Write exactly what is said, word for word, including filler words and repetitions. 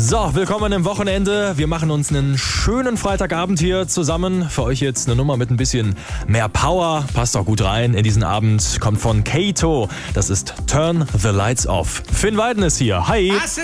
So, willkommen im Wochenende. Wir machen uns einen schönen Freitagabend hier zusammen. Für euch jetzt eine Nummer mit ein bisschen mehr Power. Passt auch gut rein in diesen Abend. Kommt von Kato. Das ist Turn the Lights Off. Finn Weiden ist hier. Hi.